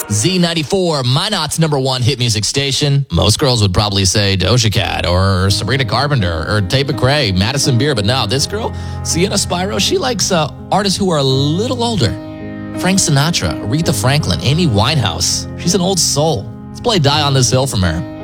Z94, Minot's #1 hit music station. Most girls would probably say Doja Cat or Sabrina Carpenter or Tate McRae, Madison Beer. But no, this girl, Sienna Spyro, she likes artists who are a little older. Frank Sinatra, Aretha Franklin, Amy Winehouse. She's an old soul. Let's play Die on This Hill from her.